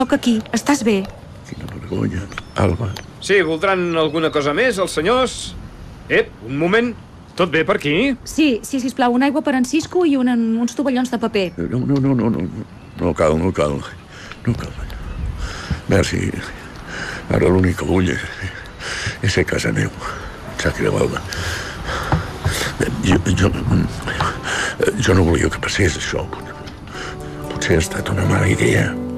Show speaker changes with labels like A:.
A: Soc aquí. Estàs bé?
B: Quina vergonya, Alba.
C: Sí, voldran alguna cosa més, els senyors? Un moment. Tot bé per aquí?
A: Sí, sisplau, una aigua per en Cisco i uns tovallons de paper.
B: No cal. Merci. Ara l'únic que vull és ser a casa meu. Sap greu, Alba. Jo no volia que passés això. Potser ha estat una mala idea.